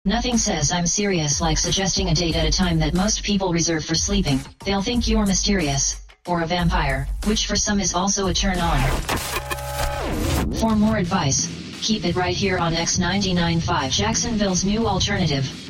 Nothing says I'm serious like suggesting a date at a time that most people reserve for sleeping. They'll think you're mysterious, or a vampire, which for some is also a turn on. For more advice, keep it right here on X99.5, Jacksonville's new alternative.